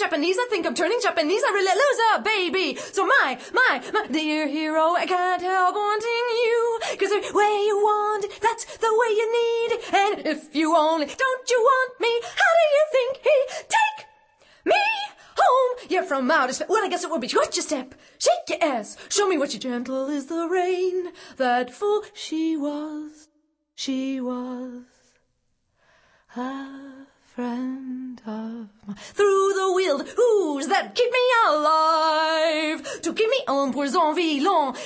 Japanese, I think I'm turning Japanese, I really lose a baby. So my dear hero, I can't help wanting you. 'Cause the way you want it, that's the way you need it. And if you only don't you want me, how do you think he'd take me home? Yeah, from outer space. Well, I guess it would be watch your step, shake your ass, show me what you gentle is the rain. That fool she was a friend of mine. Through the wild ooze that keep me alive, to keep me empoisonné, violent.